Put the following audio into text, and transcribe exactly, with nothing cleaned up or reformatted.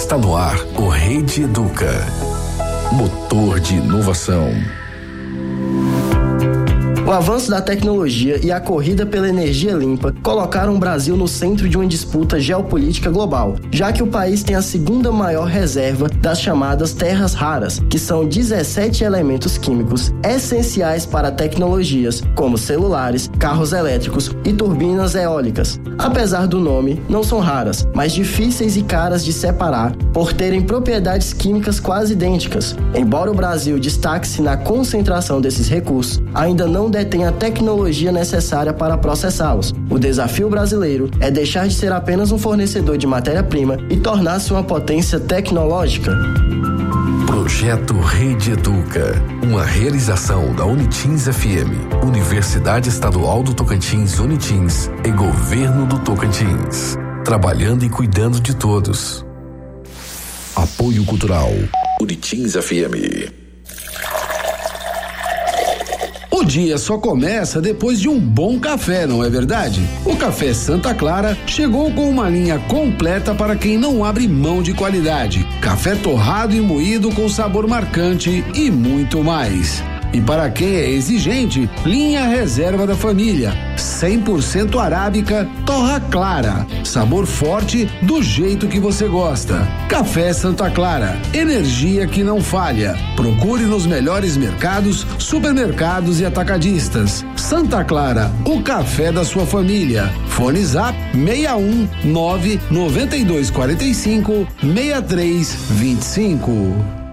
Está no ar o Rede Educa. Motor de inovação. O avanço da tecnologia e a corrida pela energia limpa colocaram o Brasil no centro de uma disputa geopolítica global, já que o país tem a segunda maior reserva das chamadas terras raras, que são dezessete elementos químicos essenciais para tecnologias como celulares, carros elétricos e turbinas eólicas. Apesar do nome, não são raras, mas difíceis e caras de separar por terem propriedades químicas quase idênticas. Embora o Brasil destaque-se na concentração desses recursos, ainda não detém a tecnologia necessária para processá-los. O desafio brasileiro é deixar de ser apenas um fornecedor de matéria-prima e tornar-se uma potência tecnológica. Projeto Rede Educa, uma realização da Unitins F M, Universidade Estadual do Tocantins Unitins e Governo do Tocantins. Trabalhando e cuidando de todos. Apoio Cultural Unitins F M. O dia só começa depois de um bom café, não é verdade? O Café Santa Clara chegou com uma linha completa para quem não abre mão de qualidade. Café torrado e moído com sabor marcante e muito mais. E para quem é exigente, linha Reserva da Família, cem por cento arábica, torra clara, sabor forte do jeito que você gosta. Café Santa Clara, energia que não falha. Procure nos melhores mercados, supermercados e atacadistas. Santa Clara, o café da sua família. Fone Zap seis um nove nove dois quatro cinco seis três dois cinco.